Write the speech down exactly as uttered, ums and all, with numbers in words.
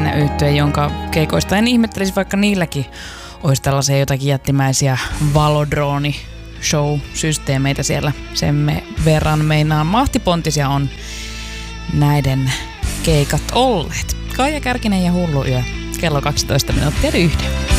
yhtye, jonka keikoista en ihmettelisi, vaikka niilläkin olisi tällaisia jotakin jättimäisiä valodrooni show-systeemeitä siellä. Sen verran meinaan mahtipontisia on näiden keikat olleet. Kaija Kärkinen ja Hullu yö. Kello kaksitoista minuuttia yhden.